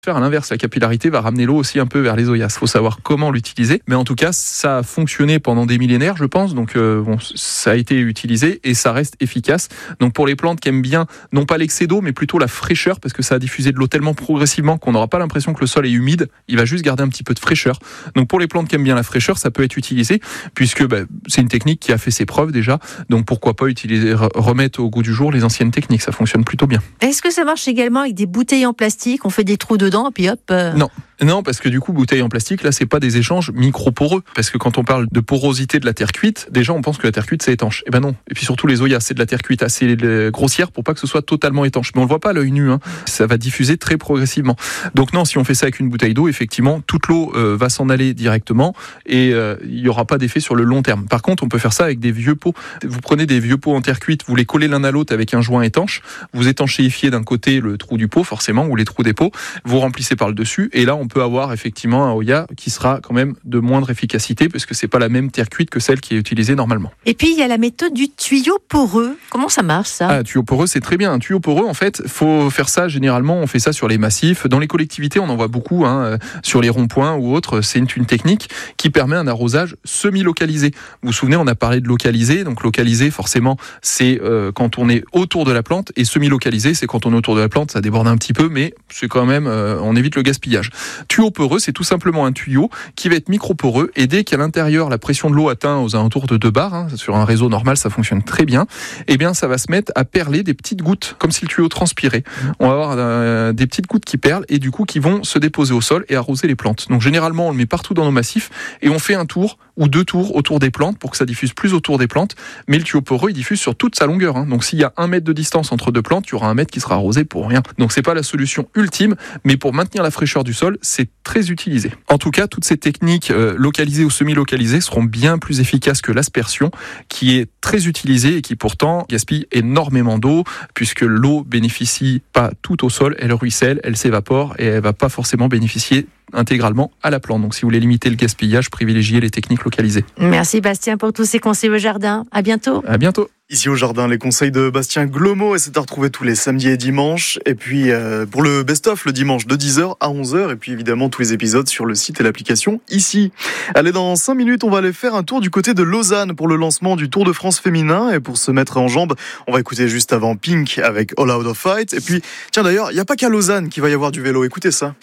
Faire à l'inverse, la capillarité va ramener l'eau aussi un peu vers les Oyas. Il faut savoir comment l'utiliser, mais en tout cas, ça a fonctionné pendant des millénaires, je pense. Donc, ça a été utilisé et ça reste efficace. Donc, pour les plantes qui aiment bien, non pas l'excès d'eau, mais plutôt la fraîcheur, parce que ça a diffusé de l'eau tellement progressivement qu'on n'aura pas l'impression que le sol est humide. Il va juste garder un petit peu de fraîcheur. Donc, pour les plantes qui aiment bien la fraîcheur, ça peut être utilisé, puisque c'est une technique qui a fait ses preuves déjà. Donc, pourquoi pas remettre au goût du jour les anciennes techniques. Ça fonctionne plutôt bien. Est-ce que ça marche également avec des bouteilles en plastique ? On fait des trous dedans et puis hop. Non, parce que du coup, bouteilles en plastique, là, c'est pas des échanges micro-poreux. Parce que quand on parle de porosité de la terre cuite, déjà, on pense que la terre cuite, c'est étanche. Eh ben non. Et puis surtout, les Oyas, c'est de la terre cuite assez grossière pour pas que ce soit totalement étanche. Mais on le voit pas à l'œil nu, hein. Ça va diffuser très progressivement. Donc non, si on fait ça avec une bouteille d'eau, effectivement, toute l'eau va s'en aller directement et il y aura pas d'effet sur le long terme. Par contre, on peut faire ça avec des vieux pots. Vous prenez des vieux pots en terre cuite, vous les collez l'un à l'autre avec un joint étanche, vous étanchéifiez d'un côté le trou du pot, forcément, ou les trous des pots, vous remplissez par le dessus, et là, on peut avoir effectivement un Oya qui sera quand même de moindre efficacité parce que c'est pas la même terre cuite que celle qui est utilisée normalement. Et puis il y a la méthode du tuyau poreux. Comment ça marche ça ? Tuyau poreux, c'est très bien. Un tuyau poreux, en fait, faut faire ça généralement. On fait ça sur les massifs, dans les collectivités, on en voit beaucoup, sur les ronds-points ou autres. C'est une technique qui permet un arrosage semi-localisé. Vous vous souvenez, on a parlé de localisé. Donc localisé, forcément, c'est quand on est autour de la plante, et semi-localisé, c'est quand on est autour de la plante. Ça déborde un petit peu, mais c'est quand même, on évite le gaspillage. Tuyau poreux, c'est tout simplement un tuyau qui va être micro-poreux, et dès qu'à l'intérieur la pression de l'eau atteint aux alentours de 2 bars, sur un réseau normal ça fonctionne très bien, et bien ça va se mettre à perler des petites gouttes, comme si le tuyau transpirait. On va avoir des petites gouttes qui perlent et du coup qui vont se déposer au sol et arroser les plantes. Donc généralement on le met partout dans nos massifs et on fait un tour ou 2 tours autour des plantes pour que ça diffuse plus autour des plantes, mais le tuyau poreux il diffuse sur toute sa longueur, Donc s'il y a 1 mètre de distance entre 2 plantes, il y aura 1 mètre qui sera arrosé pour rien. Donc c'est pas la solution ultime, mais pour maintenir la fraîcheur du sol, c'est très utilisé. En tout cas, toutes ces techniques localisées ou semi-localisées seront bien plus efficaces que l'aspersion, qui est très utilisée et qui pourtant gaspille énormément d'eau, puisque l'eau bénéficie pas tout au sol, elle ruisselle, elle s'évapore et elle va pas forcément bénéficier intégralement à la plante. Donc si vous voulez limiter le gaspillage, privilégiez les techniques localisées. Merci Bastien pour tous ces conseils au jardin. À bientôt. À bientôt. Ici au jardin, les conseils de Bastien Glomo, et c'est à retrouver tous les samedis et dimanches. Et puis pour le best-of, le dimanche de 10h à 11h. Et puis évidemment tous les épisodes sur le site et l'application ici. Allez, dans 5 minutes, on va aller faire un tour du côté de Lausanne pour le lancement du Tour de France féminin. Et pour se mettre en jambes, on va écouter juste avant Pink avec All Out of Fight. Et puis, tiens d'ailleurs, il n'y a pas qu'à Lausanne qu'il va y avoir du vélo. Écoutez ça.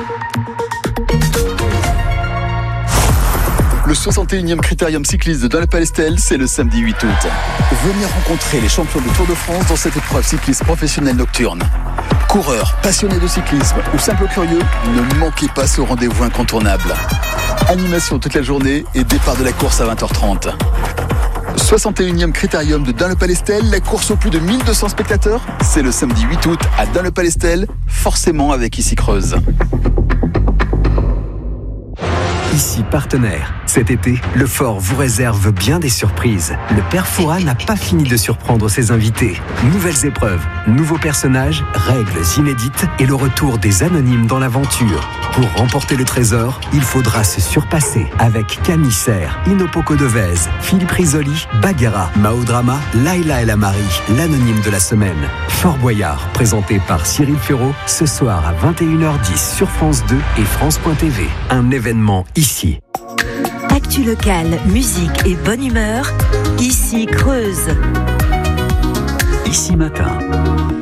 Le 61e critérium cycliste de Dun-le-Palestel, c'est le samedi 8 août. Venez rencontrer les champions du Tour de France dans cette épreuve cycliste professionnelle nocturne. Coureurs, passionnés de cyclisme ou simples curieux, ne manquez pas ce rendez-vous incontournable. Animation toute la journée et départ de la course à 20h30. 61e critérium de Dun-le-Palestel, la course aux plus de 1200 spectateurs, c'est le samedi 8 août à Dun-le-Palestel, forcément avec Issy Creuse. Ici partenaire. Cet été, le Fort vous réserve bien des surprises. Le Père Fouras n'a pas fini de surprendre ses invités. Nouvelles épreuves, nouveaux personnages, règles inédites et le retour des anonymes dans l'aventure. Pour remporter le trésor, il faudra se surpasser avec Camille Serre, Inopoko Devez, Philippe Risoli, Bagheera, Maodrama, Laila El Amari, l'anonyme de la semaine. Fort Boyard, présenté par Cyril Ferraud, ce soir à 21h10 sur France 2 et France.tv. Un événement ici. Actu locale, musique et bonne humeur, Issy Creuse. Ici matin.